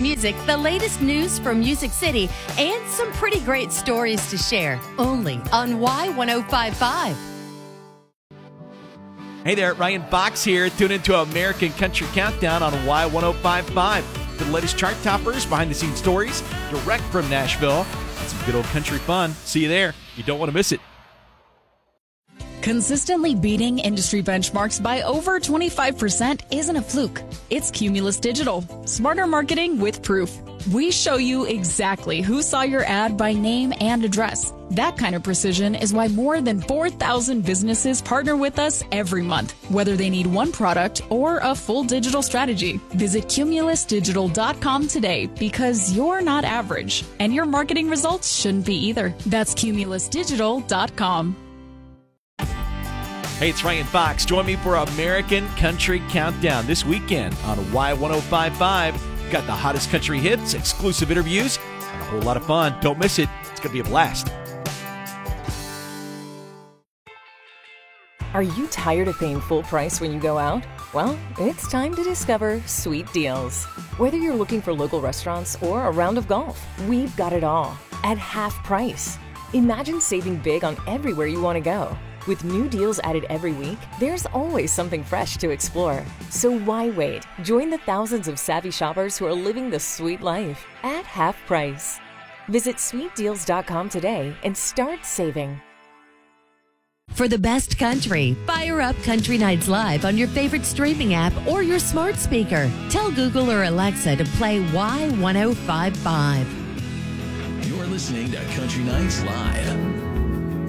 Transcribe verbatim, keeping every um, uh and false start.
music, the latest news from Music City, and some pretty great stories to share. Only on Y ten fifty-five. Hey there, Ryan Fox here. Tune into American Country Countdown on Y ten fifty-five. For the latest chart toppers, behind-the-scenes stories, direct from Nashville, and some good old country fun. See you there. You don't want to miss it. Consistently beating industry benchmarks by over twenty-five percent isn't a fluke. It's Cumulus Digital. Smarter marketing with proof. We show you exactly who saw your ad by name and address. That kind of precision is why more than four thousand businesses partner with us every month, whether they need one product or a full digital strategy. Visit cumulus digital dot com today because you're not average, and your marketing results shouldn't be either. That's cumulus digital dot com. Hey, it's Ryan Fox. Join me for American Country Countdown this weekend on Y ten fifty-five. We've got the hottest country hits, exclusive interviews, and a whole lot of fun. Don't miss it. It's going to be a blast. Are you tired of paying full price when you go out? Well, it's time to discover Sweet Deals. Whether you're looking for local restaurants or a round of golf, we've got it all at half price. Imagine saving big on everywhere you want to go. With new deals added every week, there's always something fresh to explore. So why wait? Join the thousands of savvy shoppers who are living the sweet life at half price. Visit sweet deals dot com today and start saving. For the best country, fire up Country Nights Live on your favorite streaming app or your smart speaker. Tell Google or Alexa to play Y ten fifty-five. You're listening to Country Nights Live.